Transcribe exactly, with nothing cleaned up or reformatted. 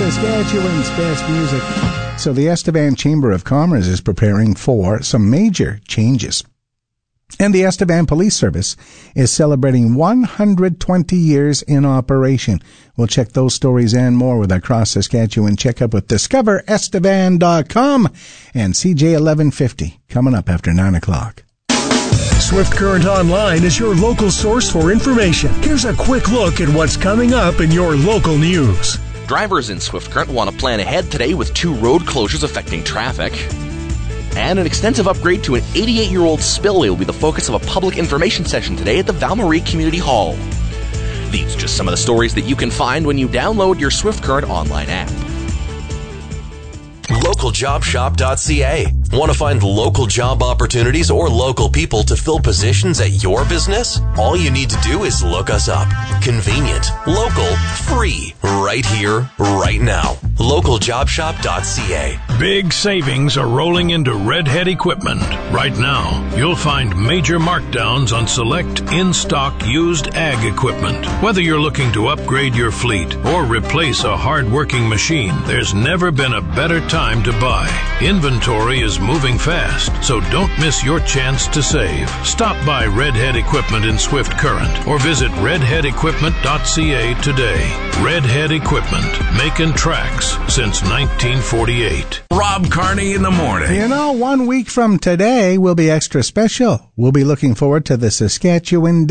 Saskatchewan's best music. So the Estevan Chamber of Commerce is preparing for some major changes. And the Estevan Police Service is celebrating one hundred twenty years in operation. We'll check those stories and more with our Cross Saskatchewan checkup with discover estevan dot com and C J eleven fifty coming up after nine o'clock. Swift Current Online is your local source for information. Here's a quick look at what's coming up in your local news. Drivers in Swift Current want to plan ahead today with two road closures affecting traffic. And an extensive upgrade to an eighty-eight-year-old spillway will be the focus of a public information session today at the Val-Marie Community Hall. These are just some of the stories that you can find when you download your Swift Current Online app. local job shop dot c a. Want to find local job opportunities or local people to fill positions at your business? All you need to do is look us up. Convenient, local, free, right here, right now. local job shop dot c a. Big savings are rolling into Redhead Equipment. Right now, you'll find major markdowns on select in-stock used ag equipment. Whether you're looking to upgrade your fleet or replace a hard-working machine, there's never been a better time to buy. Inventory is moving fast, so don't miss your chance to save. Stop by Redhead Equipment in Swift Current or visit redhead equipment dot c a today. Redhead Equipment, making tracks since nineteen forty-eight. Rob Carney in the morning. You know, one week from today will be extra special. We'll be looking forward to the Saskatchewan